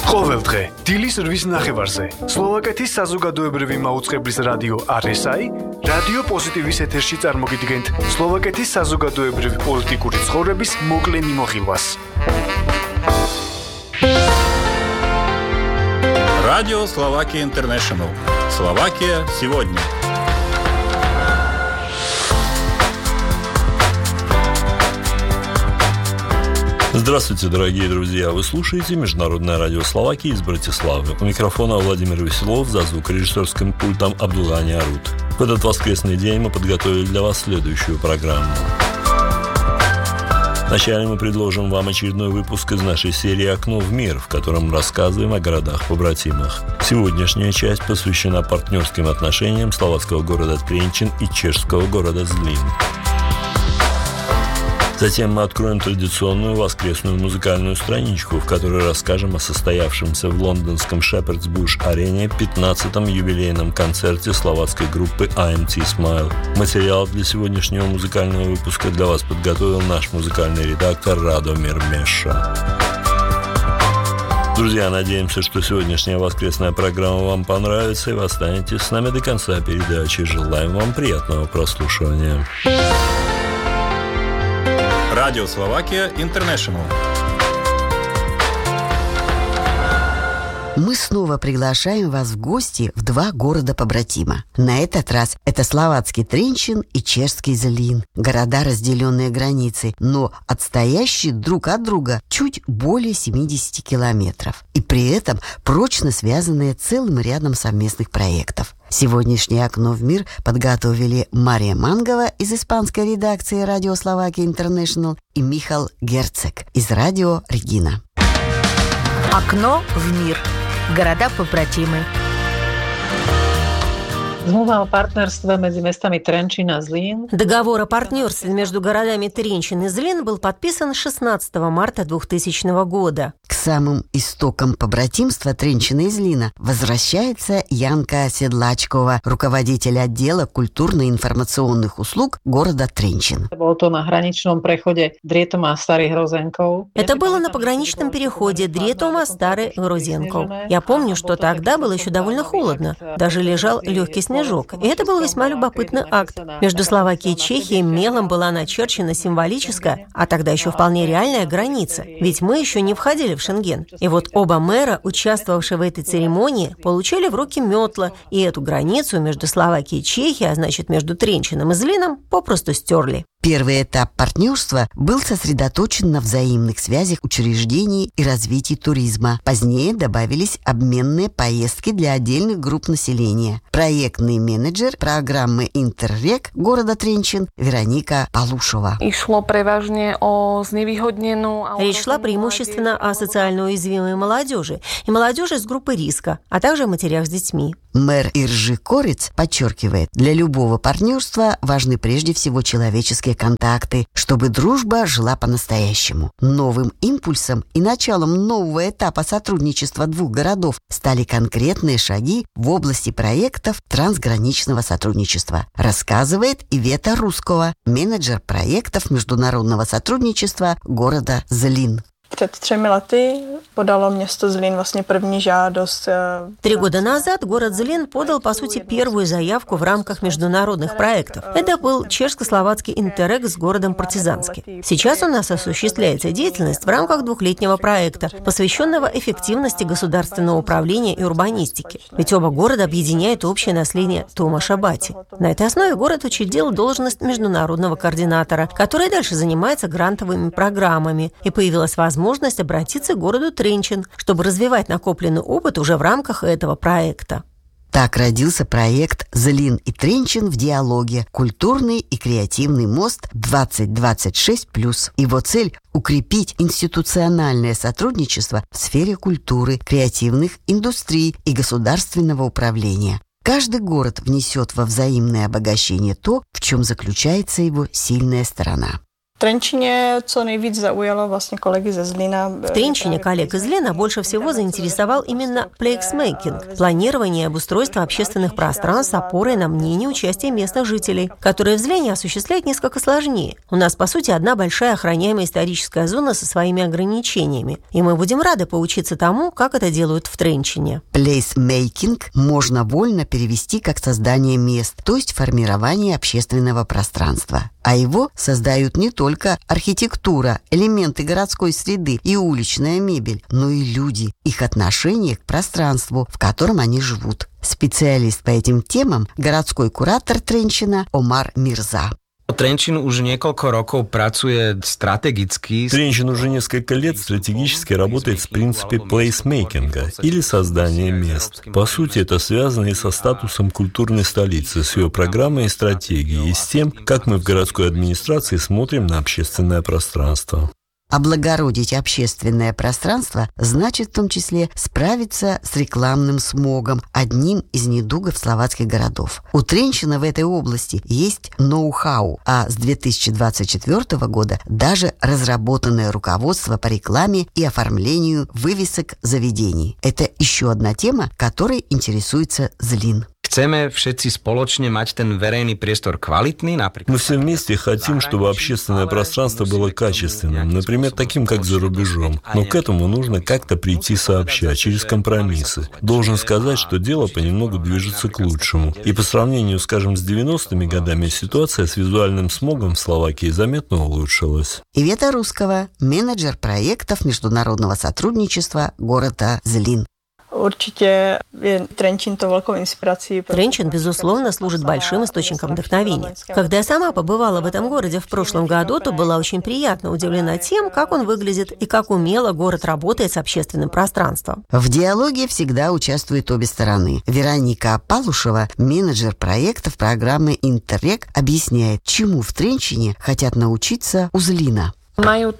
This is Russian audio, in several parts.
ყოველდღე დილის 8-ის ნახევარზე სლოვაკეთის საზოგადოებრივი მაუწყებლის რადიო RSI რადიო პოზიტივის ეთერში წარმოგიდგენთ სლოვაკეთის საზოგადოებრივი პოლიტიკური ცხოვრების მოკლე მიმოხილვას. Радио Словакия Интернешнл. Словакия сегодня. Здравствуйте, дорогие друзья! Вы слушаете Международное радио Словакии из Братиславы. У микрофона Владимир Веселов, за звукорежиссерским пультом Абдулани Арут. В этот воскресный день мы подготовили для вас следующую программу. Вначале мы предложим вам очередной выпуск из нашей серии «Окно в мир», в котором мы рассказываем о городах-побратимах. Сегодняшняя часть посвящена партнерским отношениям словацкого города Тренчин и чешского города Злин. Затем мы откроем традиционную воскресную музыкальную страничку, в которой расскажем о состоявшемся в лондонском Shepherd's Bush арене 15-м юбилейном концерте словацкой группы IMT Smile. Материал для сегодняшнего музыкального выпуска для вас подготовил наш музыкальный редактор Радомир Меша. Друзья, надеемся, что сегодняшняя воскресная программа вам понравится, и вы останетесь с нами до конца передачи. Желаем вам приятного прослушивания. Радио Словакия Интернешнл. Мы снова приглашаем вас в гости в два города-побратима. На этот раз это словацкий Тренчин и чешский Злин. Города, разделенные границей, но отстоящие друг от друга чуть более 70 километров. И при этом прочно связанные целым рядом совместных проектов. Сегодняшнее окно в мир подготовили Мария Мангова из испанской редакции Радио Словакия Интернешнл и Михал Герцег из Радио Регина. Окно в мир. Города-побратимы. Zmluva o partnerstve medzi mestami Trenčín a Zlín. Договор о партнерстве между городами Тренчин и Злин был подписан 16 марта 2000 года. К самым истокам побратимства Тренчина и Злина возвращается Янка Седлачкова, руководитель отдела культурно-информационных услуг города Тренчин. Это было на пограничном переходе Дриетома Старый Грозенков. Это было на пограничном переходе Дриетома Старый Грозенков. Я помню, что тогда было еще довольно холодно. Даже лежал легкий снежок. И это был весьма любопытный акт. Между Словакией и Чехией мелом была начерчена символическая, а тогда еще вполне реальная граница. Ведь мы еще не входили в Шенген. И вот оба мэра, участвовавшие в этой церемонии, получили в руки метла, и эту границу между Словакией и Чехией, а значит между Тренчином и Злином, попросту стерли. Первый этап партнерства был сосредоточен на взаимных связях учреждений и развитии туризма. Позднее добавились обменные поездки для отдельных групп населения. Проектный менеджер программы «Интеррек» города Тренчин Вероника Полушова. Речь шла преимущественно о социально уязвимой молодежи и молодежи из группы риска, а также о матерях с детьми. Мэр Иржи Корец подчеркивает, для любого партнерства важны прежде всего человеческие контакты, чтобы дружба жила по-настоящему. Новым импульсом и началом нового этапа сотрудничества двух городов стали конкретные шаги в области проектов трансграничного сотрудничества, рассказывает Ивета Рускова, менеджер проектов международного сотрудничества города Злин. Před 3 lety podalo město Zlín vlastně první žádost. 3 года назад город Злин подал, по сути, первую заявку в рамках международных проектов. Это был чешско-словацкий интеррек с городом Партизанский. Сейчас у нас осуществляется деятельность в рамках 2-летнего проекта, посвященного эффективности государственного управления и урбанистики. Ведь оба города объединяет общее наследие Томаша Бати. На этой основе город учредил должность международного координатора, который дальше занимается грантовыми программами, и появилась возможность обратиться к городу Тренчин, чтобы развивать накопленный опыт уже в рамках этого проекта. Так родился проект «Злин и Тренчин в диалоге. Культурный и креативный мост 2026+». Его цель – укрепить институциональное сотрудничество в сфере культуры, креативных индустрий и государственного управления. Каждый город внесет во взаимное обогащение то, в чем заключается его сильная сторона. Тренчине co nejvíc zaujalo vlastně kolegy ze Zlína. В Тренчине коллег из Лена больше всего заинтересовал именно плейсмейкинг – планирование и обустройство общественных пространств с опорой на мнение и участие местных жителей, которые в Злене осуществлять несколько сложнее. У нас, по сути, одна большая охраняемая историческая зона со своими ограничениями, и мы будем рады поучиться тому, как это делают в Тренчине. Плейсмейкинг можно вольно перевести как создание мест, то есть формирование общественного пространства. А его создают не только архитектура, элементы городской среды и уличная мебель, но и люди, их отношение к пространству, в котором они живут. Специалист по этим темам – городской куратор Тренчина Омар Мирза. Тренчин уже несколько роков працует стратегически. Тренчин уже несколько лет стратегически работает в принципе плейсмейкинга или создания мест. По сути, это связано и со статусом культурной столицы, с ее программой и стратегией, и с тем, как мы в городской администрации смотрим на общественное пространство. Облагородить общественное пространство значит в том числе справиться с рекламным смогом, одним из недугов словацких городов. У Тренчина в этой области есть ноу-хау, а с 2024 года даже разработанное руководство по рекламе и оформлению вывесок заведений. Это еще одна тема, которой интересуется Злин. Chceme všetci spoločne mať ten verejný priestor kvalitný, napríklad. Мы все вместе хотим, чтобы общественное пространство было качественным, например, таким, как за рубежом. Но к этому нужно как-то прийти сообща, через компромиссы. Должен сказать, что дело понемногу движется к лучшему. И по сравнению, скажем, с 90-ми годами, ситуация с визуальным смогом в Словакии заметно улучшилась. Ивета Русского, менеджер проектов международного сотрудничества города Злин. Určitě je Trenčín to velkou inspirací. Тренчин, безусловно, служит большим источником вдохновения. Когда я сама побывала в этом городе в прошлом году, то была очень приятно удивлена тем, как он выглядит и как умело город работает с общественным пространством. В диалоге всегда участвуют обе стороны. Вероника Палушева, менеджер проектов программы «Интеррег», объясняет, чему в Тренчине хотят научиться у Злина. У них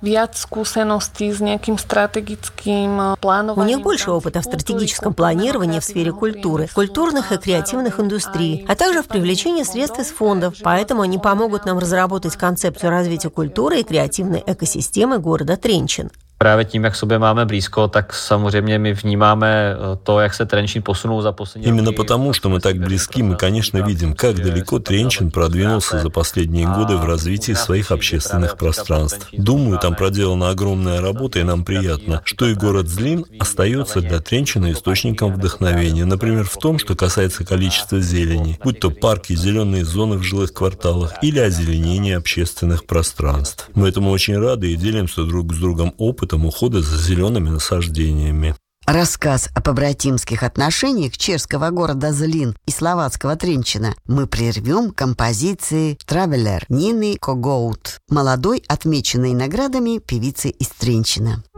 больше опыта в стратегическом планировании в сфере культуры, культурных и креативных индустрий, а также в привлечении средств из фондов, поэтому они помогут нам разработать концепцию развития культуры и креативной экосистемы города Тренчин. Právě tím, jak sobě máme blízko, tak samozřejmě my vnímáme to, jak se Trenčín posunul za poslední roky. Именно потому, что мы так близки, мы, конечно, видим, как далеко Тренчин продвинулся за последние годы в развитии своих общественных пространств. Думаю, там проделана огромная работа, и нам приятно, что и город Злин остается для Тренчина источником вдохновения. Например, в том, что касается количества зелени, будь то парки, зеленые зоны в жилых кварталах или озеленение общественных пространств. Мы этому очень рады и делимся друг с другом опытом ухода за зелеными насаждениями. Рассказ о побратимских отношениях чешского города Злин и словацкого Тренчина мы прервем композицией «Traveler» Нины Когоут, молодой, отмеченной наградами певицы из Тренчина.